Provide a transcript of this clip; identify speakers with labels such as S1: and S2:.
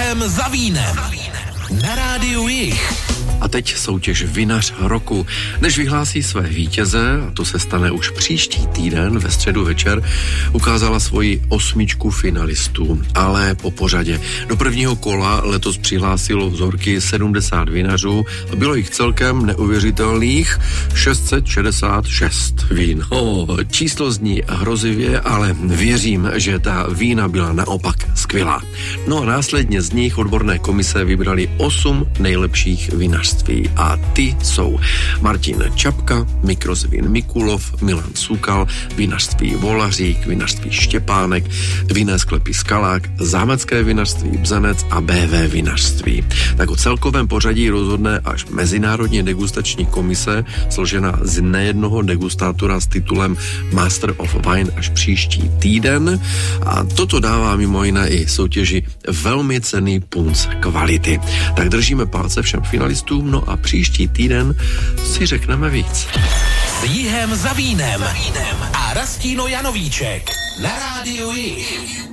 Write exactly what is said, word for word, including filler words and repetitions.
S1: Jihem za vínem. Na rádiu Jih.
S2: A teď soutěž Vinař roku. Než vyhlásí své vítěze, a to se stane už příští týden ve středu večer, ukázala svoji osmičku finalistů, ale po pořadě. Do prvního kola letos přihlásilo vzorky sedmdesát vinařů a bylo jich celkem neuvěřitelných šest set šedesát šest vín. Oh, číslo zní hrozivě, ale věřím, že ta vína byla naopak skvělá. No a následně z nich odborné komise vybrali osm nejlepších vinařství. A ty jsou Martin Čapka, Mikrosvín Mikulov, Milan Sukal, vinařství Volařík, vinařství Štěpánek, vinné sklepy Skalák, zámecké vinařství Bzenec a bé vé vinařství. Tak o celkovém pořadí rozhodne až mezinárodně degustační komise, složená z nejednoho degustátora s titulem Master of Wine až příští týden. A toto dává mimo jiné i soutěži velmi cenný punc kvality. Tak držíme palce všem finalistům, no a příští týden si řekneme víc.
S1: S Jihem za vínem a Rastíno Janovíček na rádiu Jih.